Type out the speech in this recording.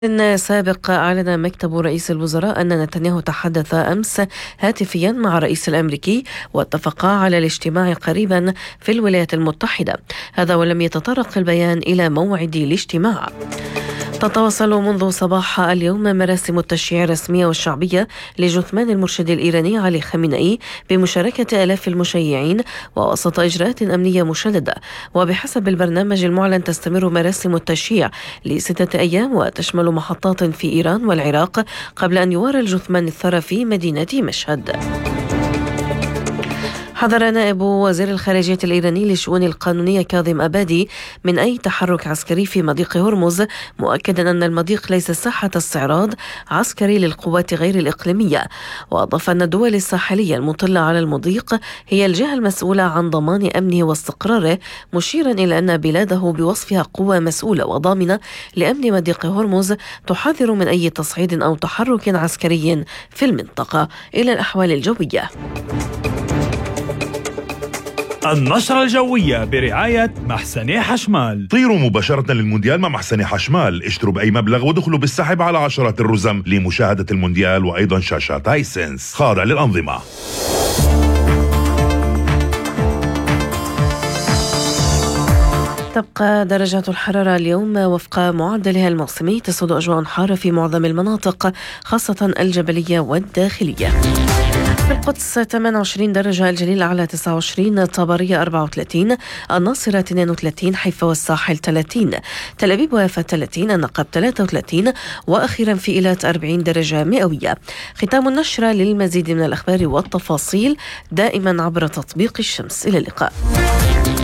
سابق أعلن مكتب رئيس الوزراء أن نتنياهو تحدث أمس هاتفيا مع الرئيس الأمريكي واتفقا على الاجتماع قريبا في الولايات المتحدة. هذا ولم يتطرق البيان إلى موعد الاجتماع. تتواصل منذ صباح اليوم مراسم التشييع الرسمية والشعبية لجثمان المرشد الإيراني علي خامنئي بمشاركة آلاف المشيعين ووسط إجراءات أمنية مشددة. وبحسب البرنامج المعلن تستمر مراسم التشييع ل6 أيام وتشمل محطات في إيران والعراق قبل أن يوارى الجثمان الثرى في مدينة مشهد. حذر نائب وزير الخارجية الإيراني للشؤون القانونية كاظم أبادي من أي تحرك عسكري في مضيق هرمز، مؤكدا أن المضيق ليس ساحة استعراض عسكري للقوات غير الإقليمية. وأضاف أن الدول الساحلية المطلة على المضيق هي الجهة المسؤولة عن ضمان أمنه واستقراره، مشيرا إلى أن بلاده بوصفها قوة مسؤولة وضامنة لأمن مضيق هرمز تحذر من أي تصعيد أو تحرك عسكري في المنطقة. إلى الأحوال الجوية. النشرة الجوية برعاية محسن حشمال. طيروا مباشرة للمونديال مع محسن حشمال، اشتروا بأي مبلغ ودخلوا بالسحب على عشرات الرزم لمشاهدة المونديال وأيضا شاشات هايسنس خاضع للأنظمة. تبقى درجات الحرارة اليوم وفق معدلها الموسمي، تسود أجواء حارة في معظم المناطق خاصة الجبلية والداخلية. في القدس 28 درجة، الجليل الأعلى 29، طبرية 34، الناصرة 32، حيفا والساحل 30، تل أبيب ويافا 30، النقب 33، وأخيرا في إيلات 40 درجة مئوية. ختام النشرة. للمزيد من الأخبار والتفاصيل دائما عبر تطبيق الشمس. إلى اللقاء.